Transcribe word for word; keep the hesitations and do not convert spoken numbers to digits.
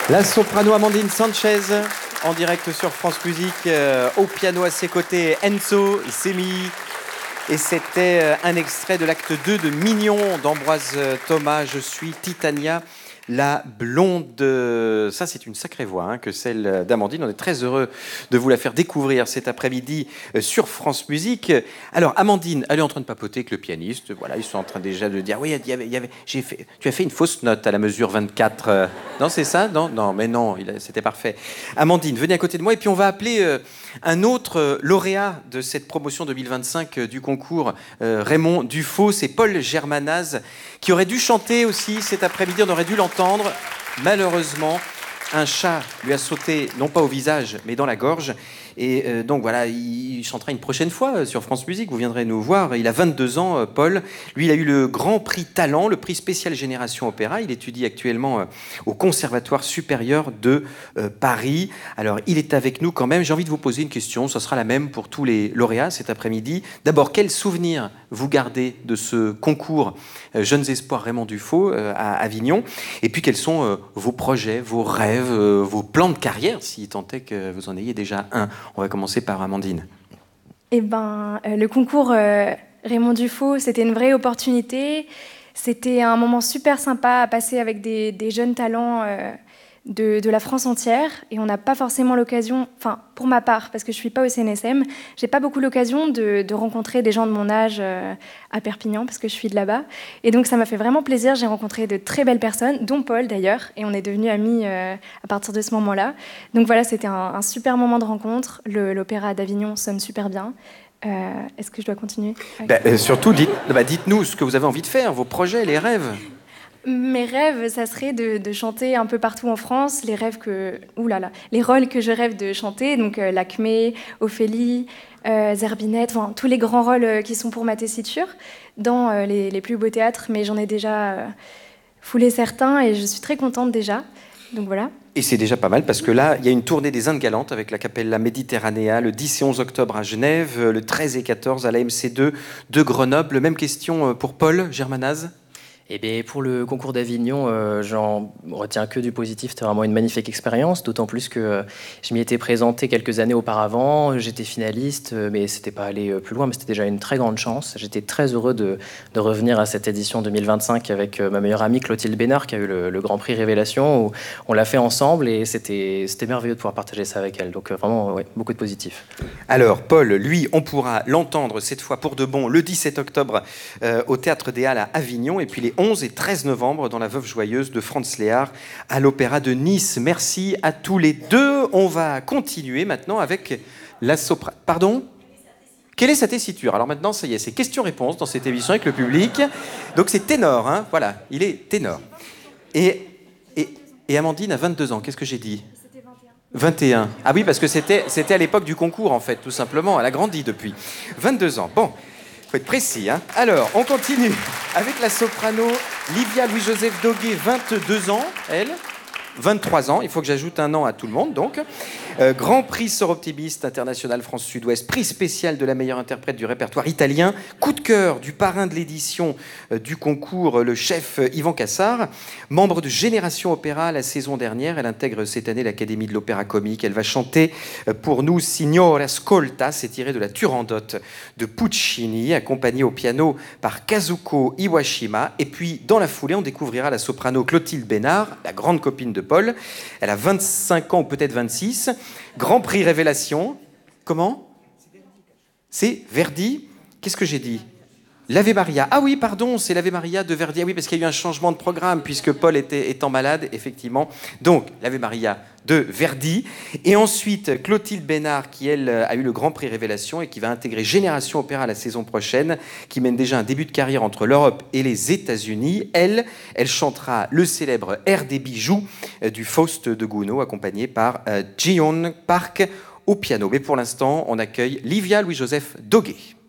La soprano Amandine Sanchez, en direct sur France Musique, euh, au piano à ses côtés, Enzo Semi. Et c'était euh, un extrait de l'acte deux de Mignon d'Ambroise Thomas. Je suis Titania, la blonde. Ça, c'est une sacrée voix hein, que celle d'Amandine. On est très heureux de vous la faire découvrir cet après-midi euh, sur France Musique. Alors, Amandine, elle est en train de papoter avec le pianiste. Voilà, ils sont en train déjà de dire, oui, il y avait, il y avait, j'ai fait, tu as fait une fausse note à la mesure vingt-quatre. Euh, non, c'est ça? Non, non, mais non, il a- c'était parfait. Amandine, venez à côté de moi et puis on va appeler euh, un autre euh, lauréat de cette promotion deux mille vingt-cinq euh, du concours, euh, Raymond Dufaux. C'est Paul Germanaz qui aurait dû chanter aussi cet après-midi. On aurait dû l'entendre. Malheureusement, un chat lui a sauté, non pas au visage, mais dans la gorge. Et euh, donc voilà, il chantera une prochaine fois euh, sur France Musique. Vous viendrez nous voir. Il a vingt-deux ans, euh, Paul. Lui, il a eu le Grand Prix Talent, le prix spécial Génération Opéra. Il étudie actuellement euh, au Conservatoire supérieur de euh, Paris. Alors, il est avec nous quand même. J'ai envie de vous poser une question. Ce sera la même pour tous les lauréats cet après-midi. D'abord, quel souvenir vous gardez de ce concours euh, Jeunes Espoirs Raymond Dufaux euh, à Avignon? Et puis, quels sont euh, vos projets, vos rêves, euh, vos plans de carrière, si tant est que vous en ayez déjà un? On va commencer par Amandine. Eh ben, euh, le concours euh, Raymond Dufaux, c'était une vraie opportunité. C'était un moment super sympa à passer avec des, des jeunes talents euh, de, de la France entière. Et on n'a pas forcément l'occasion, enfin, pour ma part, parce que je ne suis pas au C N S M, j'ai pas beaucoup l'occasion de, de rencontrer des gens de mon âge euh, à Perpignan, parce que je suis de là-bas. Et donc, ça m'a fait vraiment plaisir. J'ai rencontré de très belles personnes, dont Paul d'ailleurs. Et on est devenus amis euh, à partir de ce moment-là. Donc voilà, c'était un, un super moment de rencontre. Le- L'opéra d'Avignon sonne super bien. Euh, Est-ce que je dois continuer? Ben, euh, surtout, dites, bah, dites-nous ce que vous avez envie de faire, vos projets, les rêves. Mes rêves, ça serait de, de chanter un peu partout en France. Les rêves que, ouh là là, les rôles que je rêve de chanter, donc euh, Lakmé, Ophélie, euh, Zerbinette, enfin, tous les grands rôles euh, qui sont pour ma tessiture dans euh, les, les plus beaux théâtres. Mais j'en ai déjà euh, foulé certains et je suis très contente déjà. Donc voilà. Et c'est déjà pas mal parce que là, il y a une tournée des Indes galantes avec la Capella Mediterranea le dix et onze octobre à Genève, le treize et quatorze à la M C deux de Grenoble. Même question euh, pour Paul Germanaz. Eh bien, pour le concours d'Avignon, euh, j'en retiens que du positif. C'était vraiment une magnifique expérience, d'autant plus que euh, je m'y étais présenté quelques années auparavant. J'étais finaliste, euh, mais c'était pas allé euh, plus loin, mais c'était déjà une très grande chance. J'étais très heureux de, de revenir à cette édition deux mille vingt-cinq avec euh, ma meilleure amie Clotilde Bénard, qui a eu le, le Grand Prix Révélation, où on l'a fait ensemble, et c'était c'était merveilleux de pouvoir partager ça avec elle. Donc euh, vraiment, ouais, beaucoup de positif. Alors, Paul, lui, on pourra l'entendre cette fois pour de bon le dix-sept octobre euh, au Théâtre des Halles à Avignon, et puis les onze et treize novembre dans La Veuve Joyeuse de Franz Léard à l'Opéra de Nice. Merci à tous les deux. On va continuer maintenant avec la soprano. Pardon? Quelle est sa tessiture? Alors maintenant, ça y est, c'est questions-réponses dans cette émission avec le public. Donc c'est ténor, hein, voilà, il est ténor. Et, et, et Amandine a vingt-deux ans, qu'est-ce que j'ai dit? vingt et un. Ah oui, parce que c'était c'était à l'époque du concours, en fait, tout simplement. Elle a grandi depuis. vingt-deux ans. Bon, faut être précis, hein. Alors, on continue avec la soprano Livia Louis-Joseph Doguet, vingt-deux ans, elle. vingt-trois ans, il faut que j'ajoute un an à tout le monde, donc. Euh, Grand Prix Soroptimiste International France Sud-Ouest, prix spécial de la meilleure interprète du répertoire italien, coup de cœur du parrain de l'édition euh, du concours, le chef euh, Yvan Cassard, membre de Génération Opéra la saison dernière. Elle intègre cette année l'Académie de l'Opéra Comique. Elle va chanter euh, pour nous Signore Ascolta, c'est tiré de la Turandot de Puccini, accompagnée au piano par Kazuko Iwashima. Et puis, dans la foulée, on découvrira la soprano Clotilde Bénard, la grande copine de Paul. Elle a vingt-cinq ans ou peut-être vingt-six. Grand Prix Révélation. Comment? C'est Verdi. Qu'est-ce que j'ai dit? L'Ave Maria. Ah oui, pardon, c'est l'Ave Maria de Verdi. Ah oui, parce qu'il y a eu un changement de programme puisque Paul était étant malade, effectivement. Donc, l'Ave Maria de Verdi. Et ensuite, Clotilde Bénard, qui, elle, a eu le Grand Prix Révélation et qui va intégrer Génération Opéra la saison prochaine, qui mène déjà un début de carrière entre l'Europe et les États-Unis. Elle, elle chantera le célèbre Air des bijoux euh, du Faust de Gounod, accompagné par euh, Ji-Yeon Park au piano. Mais pour l'instant, on accueille Livia Louis-Joseph Doguet.